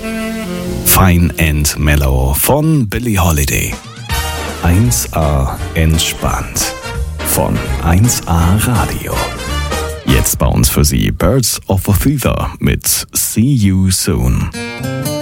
Fine and Mellow von Billie Holiday. 1A entspannt von 1A Radio. Jetzt bei uns für Sie Birds of a Feather mit See You Soon.